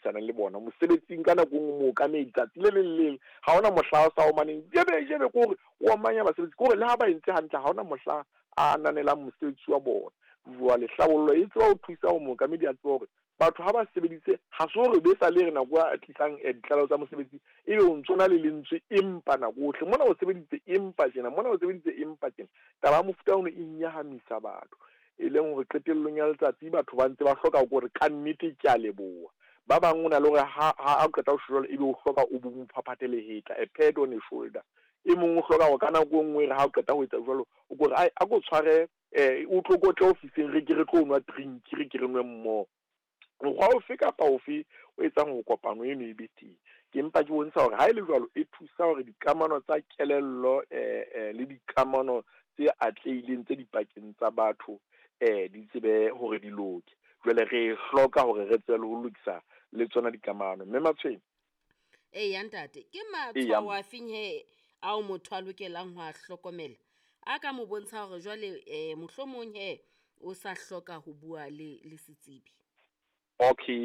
sebedisana le bona mosebetsing ka nako mo ka metsatsi le ha ona mohla sa o maneng jebe gore o manya basebetsi gore le ha ba entse hantle ha ona mohla a nanela mosebetsi wa bona bua le hlabollo e tlo o thusa o mo ka medi a tsore batho ha ba sebeditse ha so re be sa le rena kwa atlisang ditlalo tsa mosebetsi e be o ntsona le lentswe empa na gohle mona o sebeditse empa jena mona o sebeditse empa jena taba mofuta o ne inyahamisa batho e leng gore qetellong ya letsatsi batho ba ntse ba hloka gore ka nnete ke a leboa ba bang ona le gore ha a qeta o shwela e be o hloka o bung phaphatele heta a pad on the shoulder e mong o hloka go kana go ngwe re ha o qeta go etsa jwalo o gore a go tshware o tlokotle ofising re ke re tlo nwa drink re ke re nwe mmo go o fe kapa o fe o etsang go kopano eno e beteng ke empa ke bontsha gore ha ile jwalo e thusa gore dikamano tsa kelello le dikamano tse atleileng tse dipakeng tsa batho di tsebe gore di loke jwale re hloka gore re tsele ho lokisa le tsona dikamano mme matshweng ya ntate ke matshwao wa finye a o motho a lokelang ho a hlokomela a ka mo bontsha gore jwale mohlomong o sa hloka ho bua le setsebi. Okay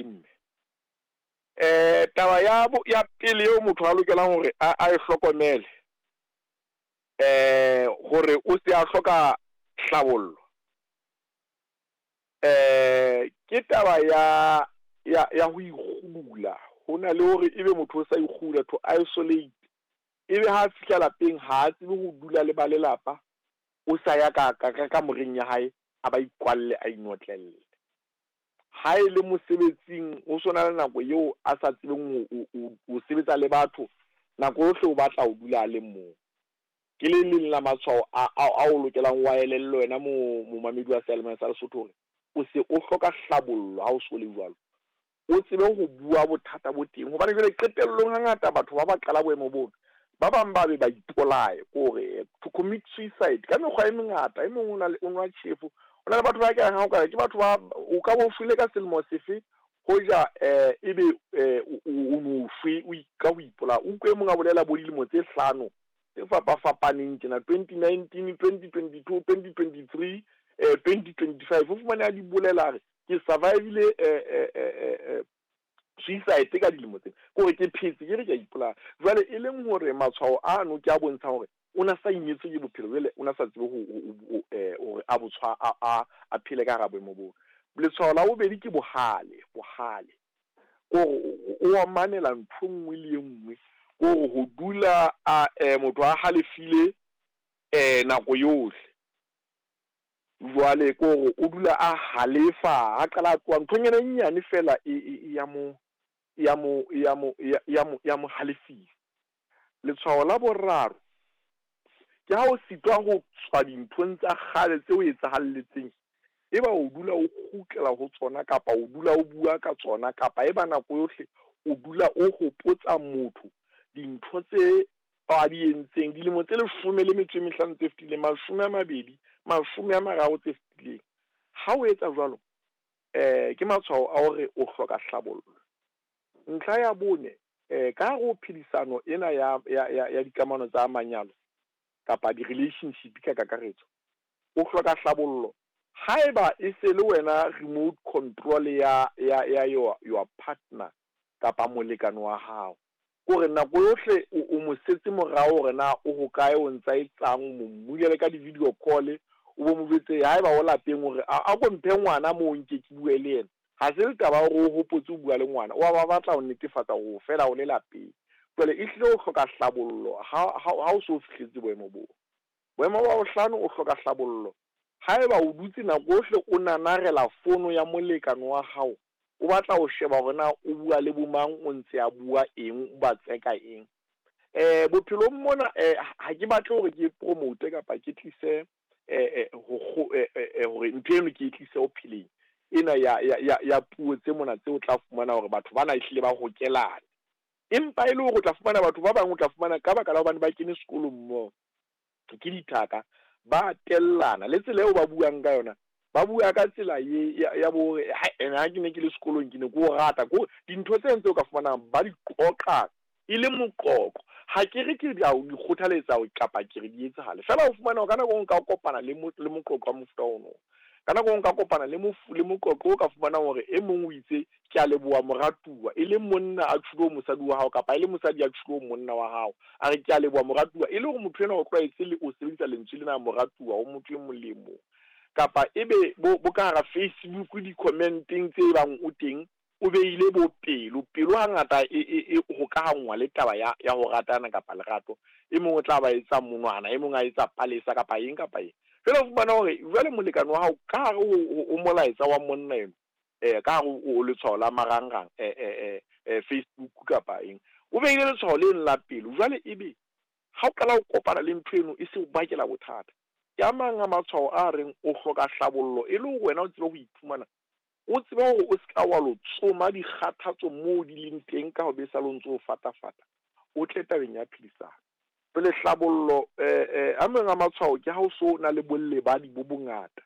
taba ya pele eo motho a lokelang hore a e hlokomele gore o se a hloka hlabollo ke taba ya ho ikgula hona le hore ebe motho o sa ikgula to isolate ebe ha fihla lapeng ha tsebe ho dula le ba lelapa o sa ya ka moreng ya hae a ba ikwalle a inotlelle ha ile mosebetsing o sona le nako eo a sa tsebeng o sebetsa le batho nako yohle o batla o dula le mo ke le leng la matshwao a o lokelang wa elello wena mo mamedi wa Selma sa Lesotho hore o se o hloka hlabollo ha o so le jwalo o tsebe go bua bothata bo teng hobane jwale qetellong hangata batho ba ba qala boemo bona ba bang ba be ba ipolaye gore to commit suicide ka mekgwa e mengata e mong o nwa tšhefu ona le batho ba ka ha o ka ke batho ba o ka bo file ka selemo sefe go ja ebe o no fe o ka o ipola o kwe mong a bolela bo dilemo tse 5 tse fapaneng tsena 2019 2022 2023 2025 o fumane a di bolela re ke survive suicide ka dilemo tsena gore ke phetse ke re ke ipola jwale e leng hore matshwao a no ke a bontsha hore ona sa imetse ke bophelo jwale ona sa tsebe hore a botshwa a phele ka rabo mo bo letshwao la bobedi ke bohale gore o amanela ntho nngwe le nngwe gore ho dula motho a halefile nako yohle jwale gore o dula a halefa a qala twa nthonyana nyane fela ya mo halefisa letshwao la boraro ke ha o sitwa go tswa dinthong tsa gale tse o etsahalletseng eba o dula o khutlela go tsona kapa o dula o bua ka tsona kapa eba nako yohle o dula o hopotsa motho dintho tse ba di entseng dilemo tse 15 tse fetileng 20 30 tse fetileng ha o etsa jwalo ke matshwao a hore o hloka hlabollo ntlha ya bone ka go phedisano ena ya dikamano tsa manyalo kapa di relationship ka kakaretso o hloka hlabollo haeba e se le wena remote control ya your partner kapa molekano wa hao gore nako yohle o mosetse morao gore na o go kae o ntsa etsang mo mmulele ka di video call o bo mobetse haeba o lapeng gore a go mphe ngwana mo nke ke bue le yena ha se le taba go hopotse o bua le ngwana o ba batla o netefatsa go fela o le lapeng jwale e hle o hloka hlabollo ha o so fihletse boemo bo wa bohlano o hloka hlabollo haeba o dutse nako yohle o nanarela fono ya molekano wa hao o batla o sheba gore na o bua le bomang o ntse a bua eng o ba tseka eng bophelo mona ha ke batle gore ke promote kapa ke tlise hore nteno ke tlise o phileng ena ya puo tse mona tse o tla fumana hore batho bana ihlile ba hokelana empa ile go tla fumana batho ba bang o tla fumana ka baka la hobane ba kene sekolo mmo ke dithaka ba tellana le tsela eo ba buang ka yona ba bua ka tsela ya bo ha ke ne ke le sekolong ke ne go rata go dintho tse ntse o ka fumana ba di qoqa ile moqoqo ha ke re ke dia o dikgothaletsa o kapa ke re di etsahale fela o fumana o kana go nka kopana le moqoqo wa mofuta ono ka nako nka kopana le moqoqo o ka fumana hore e mong o itse ke a leboha moratuwa e le monna a tshulo mosadi wa hao kapa e le mosadi a tshulo monna wa hao a re ke a leboha moratuwa e le hore motho ena o tlwaetse le o sebedisa lentswe lena moratuwa o motho e molemo kapa ebe bo ka hara Facebook di-commenting tse bang o teng o beile bo pelo hangata e hokahangwa le taba ya ho ratana kapa lerato e mong o tla ba etsa monwana e mong a etsa palesa kapa eng kapa eng fela o fumana hore jwale molekano wa hao ka hare o molaetsa wa monna eno ka hare o letshwao la marangrang Facebook kapa eng o beile letshwao le la pelo jwale ebe ha o qala ho kopana le ntho eno e se o bakela bothata ya manga matshwao a reng o hloka hlabollo e le wena o tsebe go iphumana o tsebe hore o ska wa lo tsoma dikgathatso moo di leng teng ka ho be sa lontse o fatafata o tle tabeng ya phedisano pele hlabollo a manga matshwao ke ha o so na le bollebadi bo bongata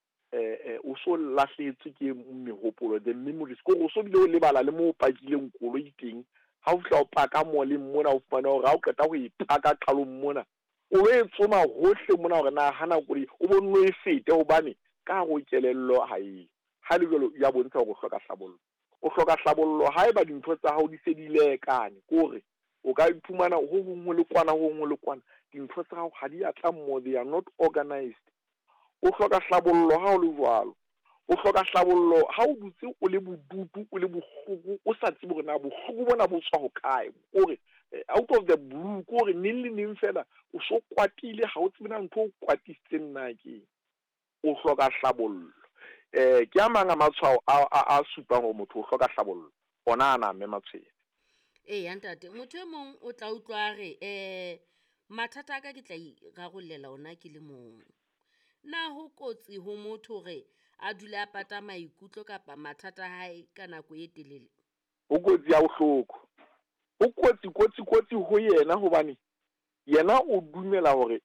o so lahletse ke mehopolo the memories ko o so bile o lebala le mo pakileng koloi teng ha o tla o paka mo le mona o fana hore ha o qeta go ipaka qalong mona o e tsoma hohle mona hore na hana go o bonno e fete hobane ka go kelello ha le jalo ya bontsha go hloka hlabollo o hloka hlabollo ha eba dintho tsa hao di se di lekane kore o ka iphumana ho hongwe le kwana dintho tsa hao ha di a tla mo they are not organized o hloka hlabollo ha o le jwalo o hloka hlabollo ha o butse o le bodutu o le bohloko o sa tsebe hore na bohloko bona bo tswa ho kae kore out of the blue kore ning fela o so kwatile ha o tsebe na ntho o kwatisitseng nna ke o hloka hlabollo ke a manga matshwao a supang go motho o hloka hlabollo ona ana mme matshwao ntate motho e mong o tla utlwa re mathata ka ke tla irarollela ona ke le mong na ho kotsi ho motho re a dula a pata maikutlo kapa mathata a hae ka nako e telele o kotsi ya bohloko o kotsi ho yena hobane yena o dumela hore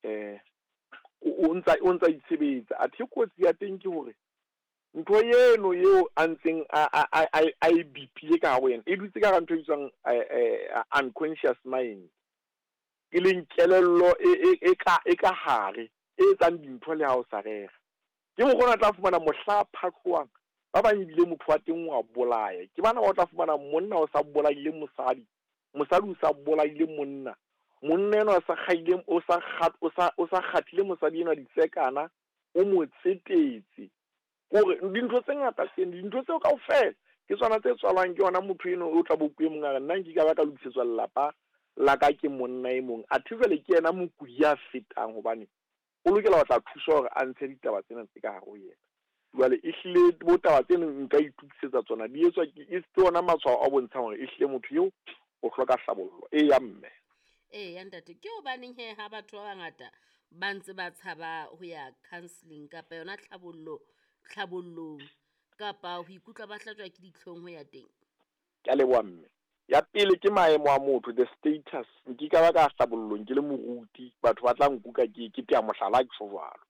o ntsa itshebetsa a the kotsi ya teng ke hore ntho eno yeo a ntseng a bipile ka go yena e dutse ka ga ntho e bitswang unconscious mind ke leng kelello e ka hare e etsang dintho le ha o sa rera ke mo gona tla fumana mohla phatloang ba bang ebile motho wa teng wa bolaya ke bana ba tla fumana monna o sa bolaile mosadi o sa bolaile monna eno a sa khaile o sa khathile mosadi eno ditsekana o mo tsetetse gore dintho tse ngata tsene dintho tseo kaofela ke tsona tse tswalwang ke yona motho eno o tla bokwe mong a nna ke ka ba ka lokisetswa lelapa la ka ke monna e mong a thibele ke yena mokudi ya fetang hobane o lokela go tla thusa gore a ntshe ditaba tsena tse ka gare ho yena jwale e hlile bo taba tseno nka itukisetsa tsona di etswa ke e tsona matshwao a bontshang gore e hlile motho eo o hloka hlabollo ya mme ya ntate ke hobaneng he ha batho ba bangata ba ntse ba tshaba ho ya counselling kapa yona tlhabollong kapa ho ikutlwa ba hlatswa ke ditlhong ho ya teng ke a leboha mme ya pele ke maemo a motho the status nke ka ba ka hlabollong ke le moruti batho ba tla nkuka ke tea mohlala ke so jwalo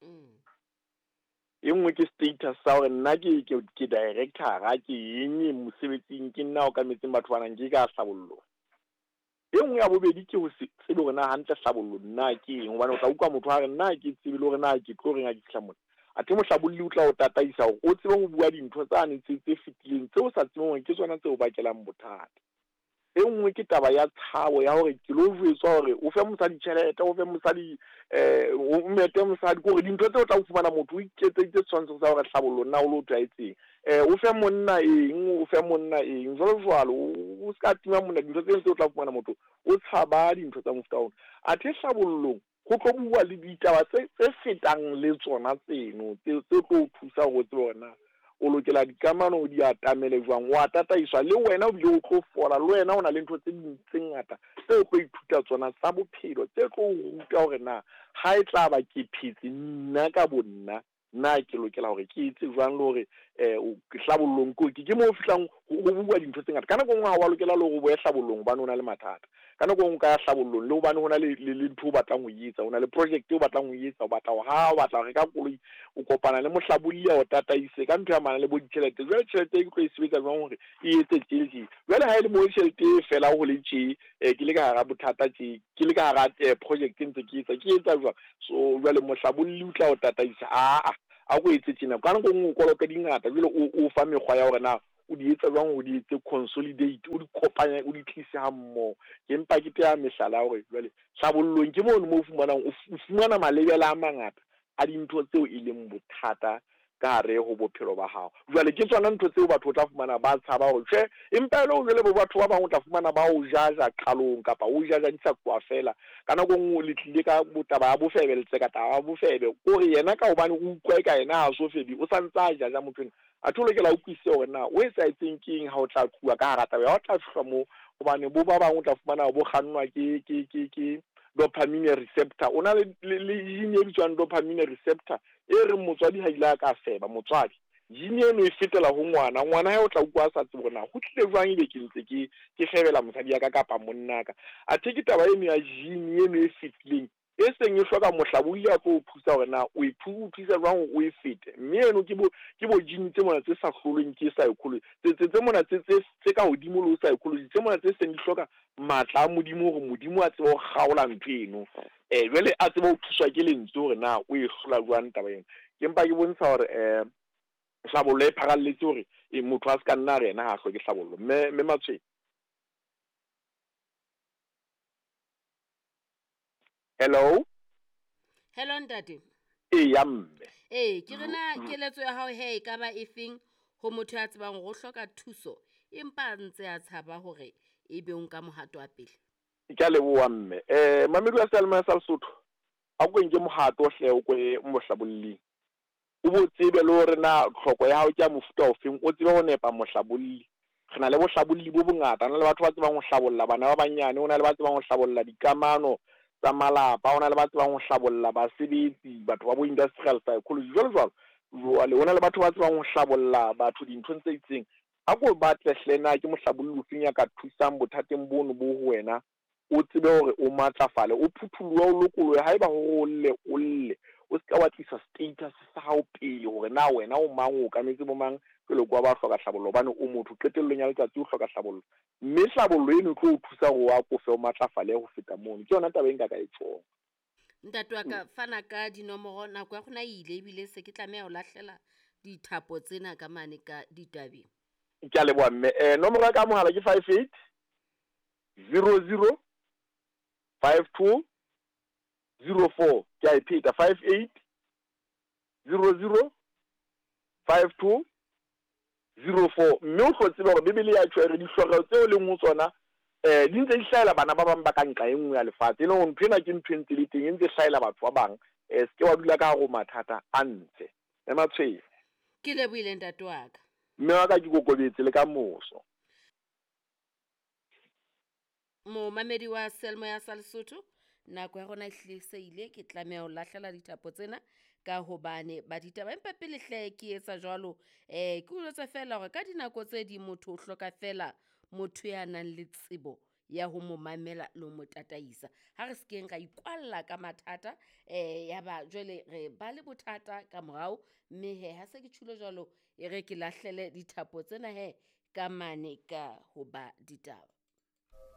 e nngwe ke status sa hore nna ke director ke eng mosebetsing ke nna o ka metseng batho ba nang ke ka hlabollong e nngwe ya bobedi ke ho tsebe hore na hantle hlabollo nna ke eng hobane o tla utlwa motho a re nna ke tsebe le hore na ke tlo reng a ke fihla mona a the mohlabolli o tla o tataisa hore o tsebe go bua dintho tsane tse fetileng tseo sa tsebeng hore ke tsona tseo bakelang bothata e nngwe ke taba ya tshabo ya hore ke lo jwetswa hore o fe mosadi tjhelete o fe mosadi o mete mosadi gore dintho tseo tla o fumana motho o iketseditse tshwantsho sa hore hlabollo nna o lo tshwaetseng o fe monna eng jwalo o ska tima monna dintho tse o tla fumana motho o tshaba dintho tsa mofuta ona a the hlabollong go tlo bua le ditaba tse fetang le tsona tseno tse tlo thusa go tseba bona o lokela dikamano di atamele jwang wa tataiswa le wena o bile o tlo fola le wena o na le ntho tse ngata tse o tlo ithuta tsona tsa bophelo tse tlo ruta hore na ha e tla ba ke phetse nna ka bonna nna ke lokela hore ke itse jwang le hore hlabollong ke mo fihlang go bua dintho tse ngata ka nako nngwe ha wa lokela le go boe hlabollong ba no na le mathata ka nako nngwe ka ya hlabollong le hobane ho na le ntho o batlang ho etsa ho na le project o batlang ho etsa o batla o batla re ka koloi o kopana le mohlabolli ya o tataise ka ntho ya mana le bo ditjhelete jwale tjhelete e tlo e sebetsa jwang hore e etse tjhelete jwale ha e le mo tjhelete e fela ho le tje ke le ka hara bothata tje ke le ka hara project ntse ke etsa jwang so jwale mohlabolli o tla o tataisa a go etse tjena ka nako nngwe o kolota dingata jwale o fa mekgwa ya hore na o di etsa jwang o di etse consolidate o di kopanya o di tlise ha mmoho ke empa ke tea mehlala hore jwale hlabollong ke mono mo fumanang o fumana malebela a mangata a dintho tseo e leng bothata ka hare ho bophelo ba hao jwale ke tsona ntho tseo batho o tla fumana ba tshaba ho tjhe empa ile o jwale batho ba bang o tla fumana ba o jaja qalong kapa o jaja di sa kwa fela ka nako nngwe le tlile ka botaba ya bofebe le tseka taba ya bofebe o re yena ka hobane o utlwa ka yena ha so fedi o santse a jaja motho a tlo lokela o kwise hore na o etsa etseng keng ha o tla tluwa ka hara taba ya o tla fihla mo hobane bo ba bang o tla fumana bo kgannwa ke dopamine receptor o na le gene e bitswang dopamine receptor e re motswadi ha ile ka feba motswadi gene eno e fetela ho ngwana ha o tla utlwa sa tsebo na ho tlile jwang ile ke ntse ke febela mosadi ya ka kapa monna ka a theke taba eno ya gene eno e fetileng e seng e hloka mohlabodi ya tlo o thusa hore na o thusa jwang o e fete mme eno ke bo gene tse mona tse sa hlolweng ke psychology tse mona tse ka hodimo le psychology tse mona tse seng di hloka matla a modimo hore modimo a tsebe ho kgaola ntho eno jwale a tsebe ho thuswa ke lentswe hore na o e hlola jwang taba eno ke mpa ke bontsha hore hlabollo e pharalletse hore motho a se ka nna re yena ha hloke hlabollo mme Matshweu hello ntate ya mme ke rena keletso ya hao he ka ba efeng ho motho ya tsebang go hloka thuso empa ntse a tshaba hore e be o nka mohato wa pele ke a leboha mme mamedi wa Selma sa Lesotho a go nke mohato hle o kwe mohlabolli o bo tsebe le hore na tlhoko ya hao ke mofuta ofeng o tsebe ho nepa mohlabolli re na le bohlabolli bo bongata na le batho ba tsebang ho hlabolla bana ba banyane o na le ba tsebang ho hlabolla dikamano tsa malapa o na le ba tsebang ho hlabolla basebetsi batho ba bo industrial psychology jwale o na le batho ba tsebang ho hlabolla batho dintho tse itseng a go batle hlena ke mohlabolli o fenya ka thusang bothateng bono bo ho wena o tsebe hore o matlafale o phuthulwa o lokolohe haeba ho lle o ska wa tlisa status sa hao pele hore na wena o mang o kametse bo mang pele kwa ba hloka hlabollo bane o motho qetellong ya letsatsi o hloka hlabollo mme hlabollo eno tlo o thusa go wa kofe o matlafale go feta mono ke yona taba e nka ka e tshong ntate wa ka fana ka dinomoro nako ya gona ile ebile se ke tlameha o lahlela dithapo tsena ka mane ka ditabeng ke a leboha mme nomoro ya ka mohala ke 58 00 52 04 ke a ipheta 58 00 52 04 mme o hlotsebe hore bebele ya tshwere dihlorelo tseo le ngwe tsona di ntse di hlaela bana ba bang ba ka nqa e nngwe ya lefatshe le ntho ena ke ntho ntse le teng e ntse hlaela batho ba bang se ke wa dula ka go mathata a ntshe Matshweu ke lebohile ntate wa ka mme wa ka ke kokobetse le ka moso momamedi wa Selmo ya sa Lesotho nako ya gona ihliseile ke tlameha ho lahlela dithapo tsena ka hobane ba ditaba empa pele hle ke etsa jwalo ke o jwetsa fela hore ka dinako tse di motho o hloka fela motho ya nang le tsebo ya ho mo mamela le mo tataisa ha re sekeng ra ikwalla ka mathata ya ba jwale re ba le bothata ka morao mme he ha se ke tshule jwalo e re ke lahlele dithapo tsena he ka mane ka ho ba ditaba